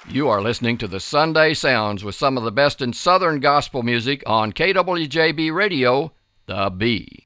You are listening to the Sunday Sounds with some of the best in Southern gospel music on KWJB Radio, The Bee.